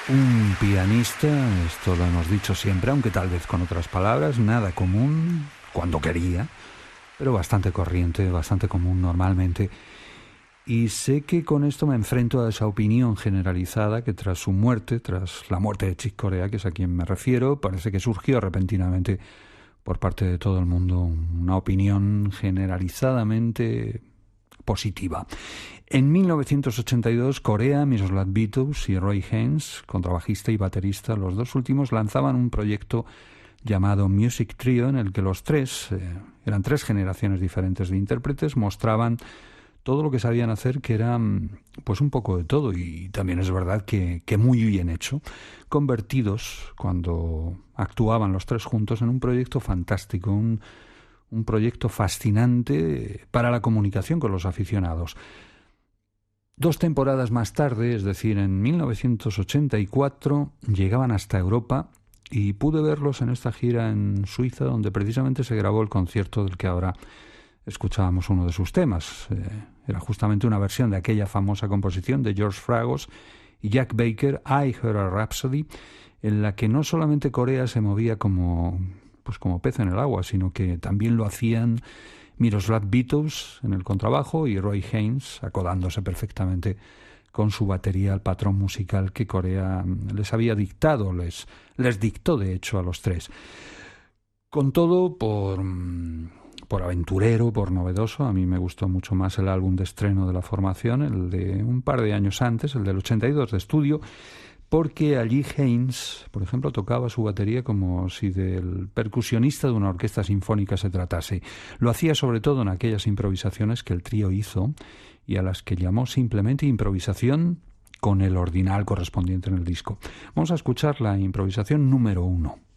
Un pianista, esto lo hemos dicho siempre, aunque tal vez con otras palabras, nada común cuando quería, pero bastante corriente, bastante común normalmente. Y sé que con esto me enfrento a esa opinión generalizada que tras su muerte, tras la muerte de Chick Corea, que es a quien me refiero, parece que surgió repentinamente por parte de todo el mundo una opinión generalizadamente positiva. En 1982, Corea, Miroslav Vitous y Roy Haynes, contrabajista y baterista, los dos últimos, lanzaban un proyecto llamado Music Trio, en el que los tres, eran tres generaciones diferentes de intérpretes, mostraban todo lo que sabían hacer, que era pues un poco de todo, y también es verdad que muy bien hecho, convertidos, cuando actuaban los tres juntos, en un proyecto fantástico, un proyecto fascinante para la comunicación con los aficionados. 2 temporadas más tarde, es decir, en 1984, llegaban hasta Europa y pude verlos en esta gira en Suiza, donde precisamente se grabó el concierto del que ahora escuchábamos uno de sus temas. Era justamente una versión de aquella famosa composición de George Fragos y Jack Baker, I Heard a Rhapsody, en la que no solamente Corea se movía como pez en el agua, sino que también lo hacían Miroslav Vitous en el contrabajo y Roy Haynes acodándose perfectamente con su batería al patrón musical que Corea les había dictado, les dictó de hecho a los tres. Con todo, por aventurero, por novedoso, a mí me gustó mucho más el álbum de estreno de la formación, el de un par de años antes, el del 82 de estudio, porque allí Haynes, por ejemplo, tocaba su batería como si del percusionista de una orquesta sinfónica se tratase. Lo hacía sobre todo en aquellas improvisaciones que el trío hizo y a las que llamó simplemente improvisación con el ordinal correspondiente en el disco. Vamos a escuchar la improvisación número 1.